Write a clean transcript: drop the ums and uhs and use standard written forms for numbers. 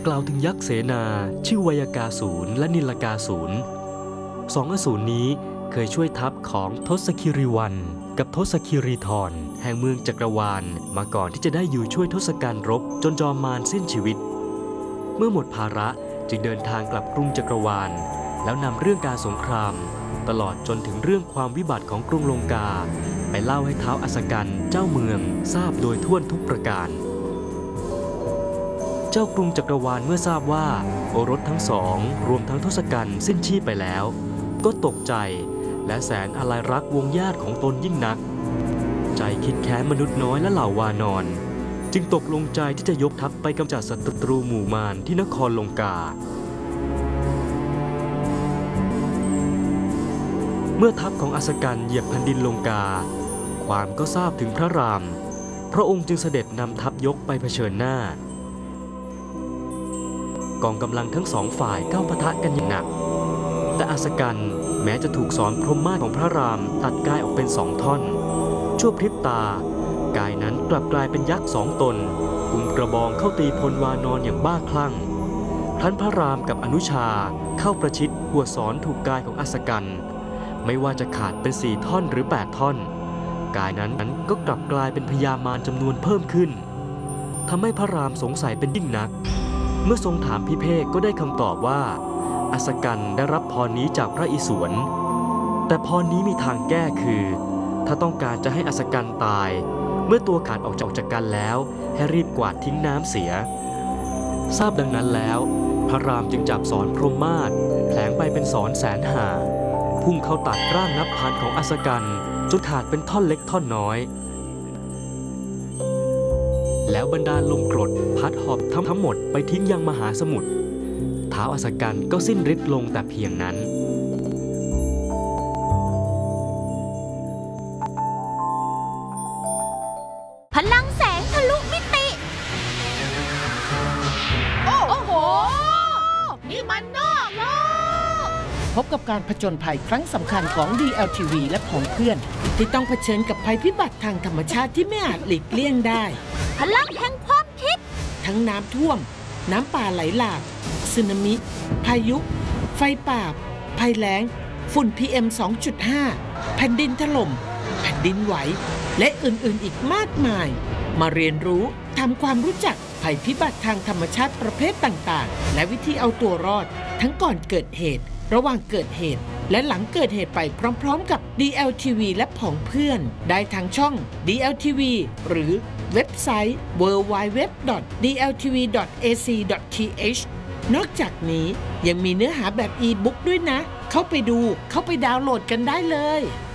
กล่าวถึงยักษ์เสนาชื่อวยากาสูรและนิลกาสูรสองอสูรนี้เคยช่วยทัพของทศคิริวันกับทศคิริธรแห่งเมืองจักรวาลมาก่อนที่จะได้อยู่ช่วยทศกัณฐ์รบจนจอมมารสิ้นชีวิตเมื่อหมดภาระจึงเดินทางกลับกรุงจักรวาลแล้วนำเรื่องการสงครามตลอดจนถึงเรื่องความวิบัติของกรุงลงกาไปเล่าให้ท้าวอัศกัณฐ์เจ้าเมืองทราบโดยทั่วทุกประการเจ้ากรุงจักรวาลเมื่อทราบว่าโอรสทั้งสองรวมทั้งทศกัณฐ์สิ้นชีพไปแล้วก็ตกใจและแสนอาลัยรักวงญาติของตนยิ่งนักใจคิดแค้นมนุษย์น้อยและเหล่าวานอนจึงตกลงใจที่จะยกทัพไปกำจัดศัตรูหมู่มารที่นครลงกาเมื่อทัพของอัศกัณฐ์เหยียบแผ่นดินลงกาความก็ทราบถึงพระรามพระองค์จึงเสด็จนำทัพยกไปเผชิญหน้ากองกำลังทั้งสองฝ่ายก้าวปะทะกันอย่างหนักแต่อัศกัณฐ์แม้จะถูกสอนพรหมมาศของพระรามตัดกายออกเป็นสองท่อนชั่วพริบตากายนั้นกลับกลายเป็นยักษ์สองตนกุมกระบองเข้าตีพลวานอนอย่างบ้าคลั่งครั้นพระรามกับอนุชาเข้าประชิดหัวศรถูกกายของอัศกัณฐ์ไม่ว่าจะขาดเป็น4ท่อนหรือ8ท่อนกายนั้นก็กลับกลายเป็นพญามารจำนวนเพิ่มขึ้นทำให้พระรามสงสัยเป็นยิ่งนักเมื่อทรงถามพิเภกก็ได้คำตอบว่าอัศกัณฐ์ได้รับพรนี้จากพระอิศวรแต่พรนี้มีทางแก้คือถ้าต้องการจะให้อัศกัณฐ์ตายเมื่อตัวขาดออกจากกันแล้วให้รีบกวาดทิ้งน้ำเสียทราบดังนั้นแล้วพระรามจึงจับศรพรหมมาศแผลงไปเป็นศรแสนหาพุ่งเข้าตัดร่างนับพันของอัศกัณฐ์จนขาดเป็นท่อนเล็กท่อนน้อยแล้วบรรดาลมกรดพัดหอบทั้งหมดไปทิ้งยังมหาสมุทรท้าวอัศกัณฐ์ก็สิ้นฤทธิ์ลงแต่เพียงนั้นพลังแสงทะลุมิติโอ้โหนี่มันนอกโลกพบกับการผจญภัยครั้งสำคัญของ DLTV และผองเพื่อนที่ต้องเผชิญกับภัยพิบัติทางธรรมชาติที่ไม่อาจหลีกเลี่ยงได้พลังแห่งความคิดทั้งน้ำท่วมน้ำป่าไหลหลากสึนามิพายุไฟป่าภัยแล้งฝุ่น PM 2.5 แผ่นดินถล่มแผ่นดินไหวและอื่นๆอีกมากมายมาเรียนรู้ทำความรู้จักภัยพิบัติทางธรรมชาติประเภทต่างๆและวิธีเอาตัวรอดทั้งก่อนเกิดเหตุระหว่างเกิดเหตุและหลังเกิดเหตุไปพร้อมๆกับ DLTV และผองเพื่อนได้ทางช่อง DLTV หรือเว็บไซต์ www.dltv.ac.th นอกจากนี้ยังมีเนื้อหาแบบอีบุ๊กด้วยนะเข้าไปดูเข้าไปดาวน์โหลดกันได้เลย